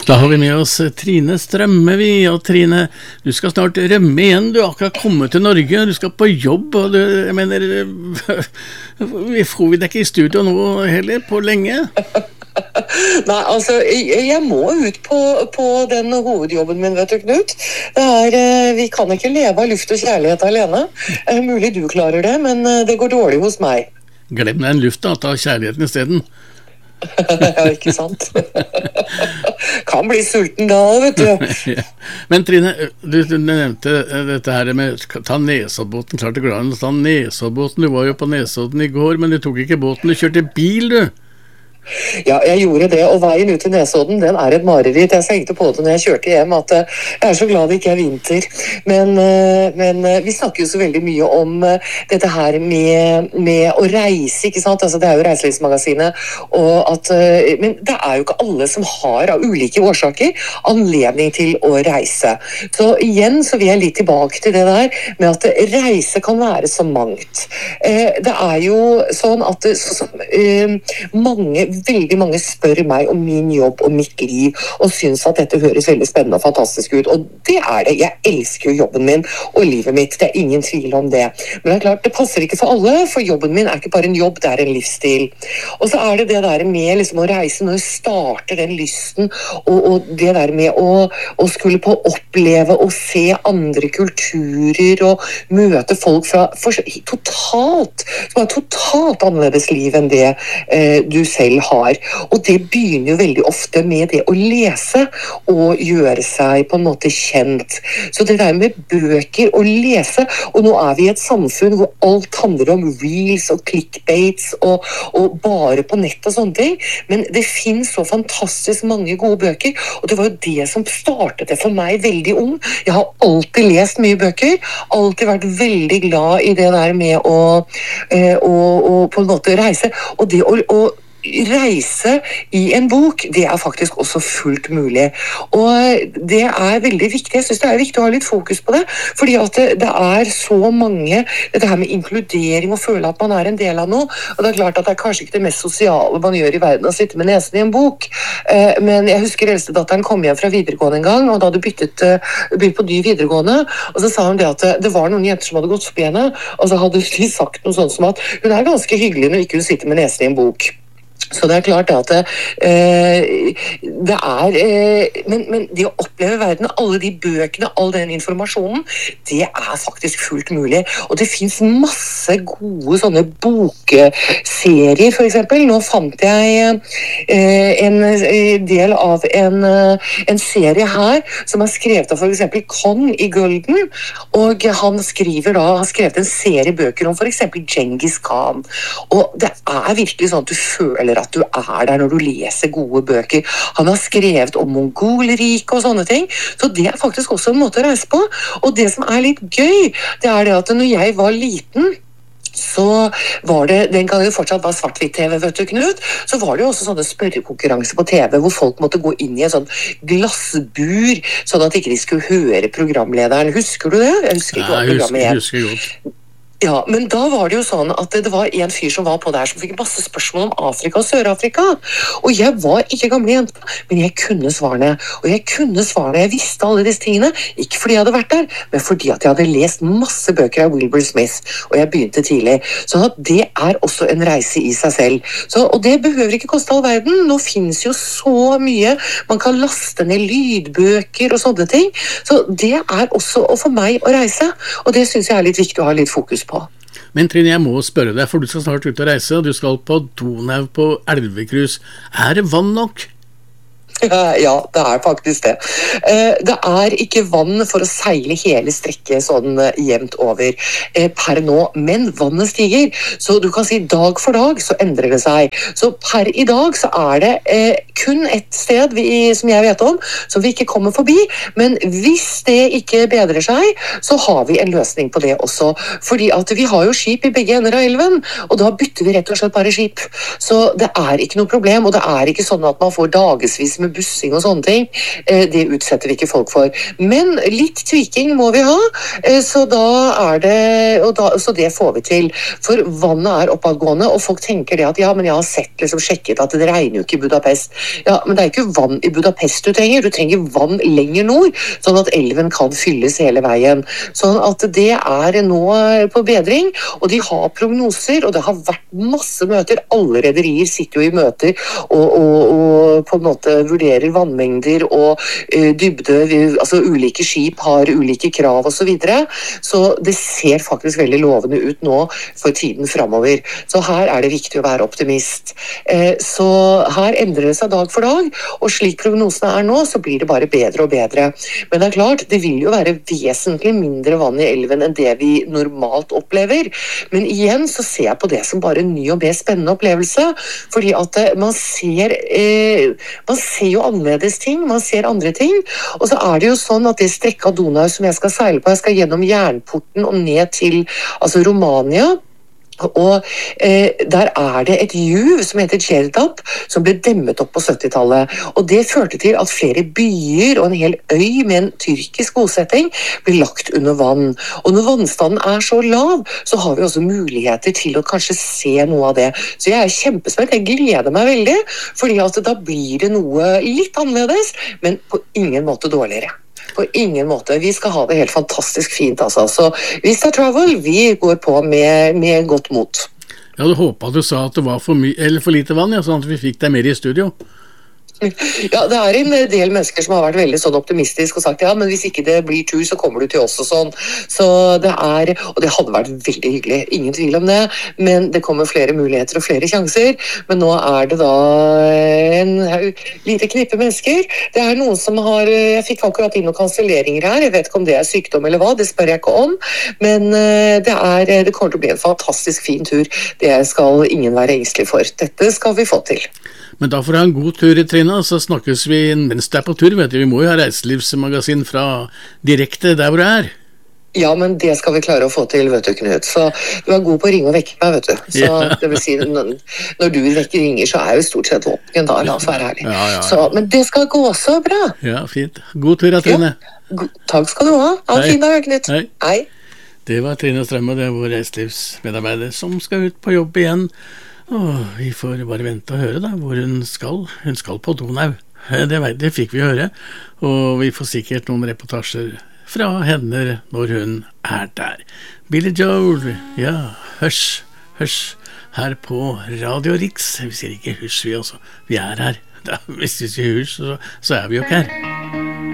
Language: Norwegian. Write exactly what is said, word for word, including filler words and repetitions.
Da har vi med oss Trine Strømme vi, og Trine, du skal snart rømme igjen, du har akkurat kommet til Norge, du skal på jobb, og du, jeg mener, vi får vi deg ikke i studio nå heller, på lenge? Nei, altså, jeg, jeg må ut på, på den hovedjobben min, vet du, Knut. Det er, vi kan ikke leve av luft og kjærlighet alene. Det er mulig du klarer det, men det går dårlig hos meg. Glem deg en luft da, ta kjærligheten i stedet. Ja, ikke sant? Kan bli sulten da, vet du. Men Trine, du, du nevnte dette her med ta Nesoddbåten, klart det går an å ta Nesoddbåten, du var jo på Nesodden i går, men du tok ikke båten, du kjørte bil du. Ja, jeg gjorde det, og veien ut til Nesodden, den er et mareritt. Jeg tenkte på det når jeg kjørte hjem, at uh, jeg er så glad det ikke er vinter. Men, uh, men uh, vi snakker jo så veldig mye om uh, dette her med, med å reise, ikke sant? Altså, det er jo Reiselivsmagasinet, og at, uh, men det er jo ikke alle som har av ulike årsaker anledning til å reise. Så igjen så vil jeg litt tilbake til det der med at reise kan være så mangt. Uh, det er jo sånn at så, så, uh, mange veldig mange spør meg om min jobb og mitt liv, og synes at dette høres veldig spennende og fantastisk ut, og det er det. Jeg elsker jo jobben min og livet mitt, det er ingen tvil om det. Men det er klart, det passer ikke for alle, for jobben min er ikke bare en jobb, det er en livsstil. Og så er det det der med liksom å reise, når du starter den lysten, og, og det der med å, å skulle på oppleve og se andre kulturer, og møte folk fra for, totalt, som har totalt annerledes liv enn det eh, du selv har. Og det begynner jo veldig ofte med det å lese og gjøre seg på en måte kjent. Så det der med bøker og lese, og nå er vi i et samfunn hvor alt handler om reels og clickbaits og, og bare på nett og sånne ting, men det finnes så fantastisk mange gode bøker, og det var jo det som startet det for meg veldig ung. Jeg har alltid lest mye bøker, alltid vært veldig glad i det der med å, eh, å, å på en måte reise, og det å, å reise i en bok, det er faktisk også fullt mulig. Og det er veldig viktig. Jeg synes det er viktig å ha litt fokus på det, fordi at det, det er så mange, dette her med inkludering og føle at man er en del av noe, og det er klart at det er kanskje ikke det mest sosiale man gjør i verden å sitte med nesen i en bok, eh, men jeg husker eldstedatteren kom hjem fra videregående en gang, og da hadde byttet, uh, byttet på ny videregående, og så sa hun det at det var noen jenter som hadde gått forbi henne, og så hadde de sagt noe sånt som at hun er ganske hyggelig når ikke hun sitter med nesen i en bok. Så det er klart at eh, det er eh, men, men det å oppleve verden, alle de bøkene, all den informasjonen, det er faktisk fullt mulig, og det finnes masse gode sånne bokeserier. For eksempel, nå fant jeg eh, en del av en, en serie her som er skrevet av for eksempel Conn i Gulden, og han skriver da, han skrevet en serie bøker om for eksempel Genghis Khan, og det er virkelig sånn at du føler at du er der når du leser gode bøker. Han har skrevet om Mongolriket og sånne ting, så det er faktisk også en måte å reise på. Og det som er litt gøy, det er det at når jeg var liten, så var det, den gangen det fortsatt var svart-hvitt-tv, vet du, Knut, så var det jo også sånne spørrekonkurranser på tv, hvor folk måtte gå inn i en sånn glassbur, sånn at ikke de skulle høre programlederen. Husker du det? Jeg husker ikke hva programmet jeg husker godt. Ja, men da var det jo sånn at det var en fyr som var på der som fikk masse spørsmål om Afrika og Sør-Afrika. Og jeg var ikke gamle jente, men jeg kunne svarene. Og jeg kunne svarene, jeg visste alle disse tingene, ikke fordi jeg hadde vært der, men fordi at jeg hadde lest masse bøker av Wilbur Smith, og jeg begynte tidlig. Så det er også en reise i seg selv. Så, og det behøver ikke koste all verden. Nå finnes jo så mye. Man kan laste ned lydbøker og sånne ting. Så det er også for meg å reise, og det synes jeg er litt viktig å ha litt fokus på. Men Trine, jeg må spørre deg, for du skal snart ut og reise, og du skal på Donau på elvekrus. Er det vann nok? Ja, det er faktisk det. Det er ikke vann for å seile hele strekket sånn jevnt over per nå, men vannet stiger. Så du kan si dag for dag så endrer det seg. Så per i dag så er det eh, kun et sted vi, som jeg vet om, som vi ikke kommer forbi. Men hvis det ikke bedrer seg, så har vi en løsning på det også. Fordi at vi har jo skip i begge ender av elven, og da bytter vi rett og slett bare skip. Så det er ikke noe problem, og det er ikke sånn at man får dagesvis med bussing og sånne ting, eh, det utsetter vi ikke folk for. Men litt tweaking må vi ha, eh, så da er det, og da, så det får vi til. For vannet er oppadgående, og folk tenker det at ja, men jeg har sett, liksom sjekket at det regner jo ikke i Budapest. Ja, men det er ikke vann i Budapest du trenger, du trenger vann lenger nord, sånn at elven kan fylles hele veien. Sånn at det er nå på bedring, og de har prognoser, og det har vært masse møter. Alle rederier sitter jo i møter og, og, og på en måte vurderer vannmengder og uh, dybde, altså ulike skip har ulike krav og så videre. Så det ser faktisk veldig lovende ut nå for tiden fremover. Så her er det viktig å være optimist. Uh, så her endrer det seg dag for dag, og slik prognosene er nå, så blir det bare bedre og bedre. Men det er klart, det vil jo være vesentlig mindre vann i elven enn det vi normalt opplever. Men igjen så ser jeg på det som bare en ny og mer spennende opplevelse, fordi at man ser, eh, man ser jo annerledes ting, man ser andre ting, og så er det jo sånn at det strekket av Donau som jeg skal seile på, jeg skal gjennom Jernporten og ned til altså Romania, og eh, der er det et juv som heter Gjerdap som ble demmet opp på syttitallet, og det førte til at flere byer og en hel øy med en tyrkisk bosetting ble lagt under vann. Og når vannstanden er så lav, så har vi også muligheter til å kanskje se noe av det. Så jeg er kjempespent, jeg gleder meg veldig, fordi at da blir det noe litt annerledes, men på ingen måte dårligere. På ingen måte. Vi skal ha det helt fantastisk fint, altså. Så Vista Travel, vi går på med, med godt mot. Jeg hadde håpet at du sa at det var for, my- eller for lite vann, ja, sånn at vi fikk deg mer i studio. Ja, det er en del mennesker som har vært veldig sånn optimistisk og sagt ja, men hvis ikke det blir tur, så kommer du til oss og sånn. Så det er, og det hadde vært veldig hyggelig, ingen tvil om det, men det kommer flere muligheter og flere sjanser. Men nå er det da en lite knippe mennesker. Det er noen som har, jeg fikk akkurat inn noen kanselleringer her, jeg vet ikke om det er sykdom eller hva, det spør jeg ikke om, men det, er, det kommer til å bli en fantastisk fin tur. Det skal ingen være engstelig for. Dette skal vi få til. Men da får du ha en god tur, Trine, så snakkes vi mens du er på tur, vet du. Vi må jo ha reiselivsmagasin fra direkte der hvor du er. Ja, men det skal vi klare å få til, vet du, Knut. Så du er god på å ringe og vekke meg, vet du. Så ja. Det vil si, når, når du vekker ringer, så er jeg jo stort sett våken da, la oss være ærlig. Ja, ja, ja. Så, men det skal gå så bra. Ja, fint. God tur, Trine. Ja. Takk skal du ha. Ha en fin dag, Knut. Hei. Hei. Det var Trine Strømme, det er vår reiselivsmedarbeider, som skal ut på jobb igjen. Åh, vi får bare vente og høre da, hvor hun skal. Hun skal på Donau. Det, det fikk vi høre, og vi får sikkert noen reportasjer fra henne når hun er der. Billy Joel, ja, hørs, hørs, her på Radio Riks. Vi sier ikke hørs, vi også. Vi er her. Da, hvis vi sier hørs, så, så er vi jo ikke her.